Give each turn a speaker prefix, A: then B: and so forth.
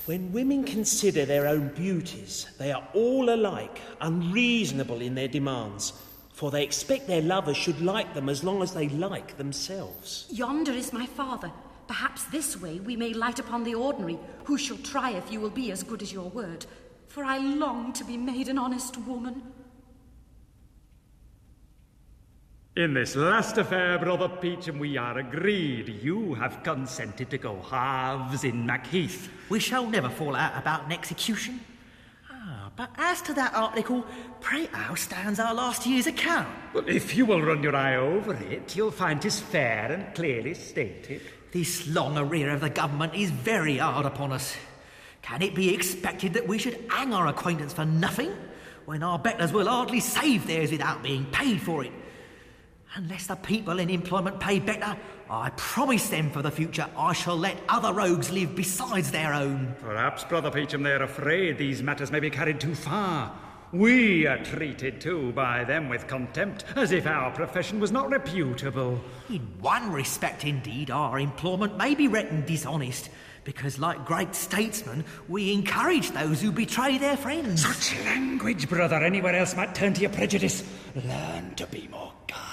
A: When women consider their own beauties, they are all alike, unreasonable in their demands, for they expect their lovers should like them as long as they like themselves.
B: Yonder is my father. Perhaps this way we may light upon the ordinary, who shall try if you will be as good as your word. For I long to be made an honest woman.
C: In this last affair, Brother Peacham, we are agreed. You have consented to go halves in Macheath.
D: We shall never fall out about an execution. But as to that article, pray how stands our last year's account?
C: Well, if you will run your eye over it, you'll find 'tis fair and clearly stated.
D: This long arrear of the government is very hard upon us. Can it be expected that we should hang our acquaintance for nothing, when our betters will hardly save theirs without being paid for it? Unless the people in employment pay better, I promise them for the future I shall let other rogues live besides their own.
C: Perhaps, Brother Peacham, they're afraid these matters may be carried too far. We are treated, too, by them with contempt, as if our profession was not reputable.
D: In one respect, indeed, our employment may be reckoned dishonest, because, like great statesmen, we encourage those who betray their friends.
C: Such language, brother, anywhere else might turn to your prejudice. Learn to be more guarded.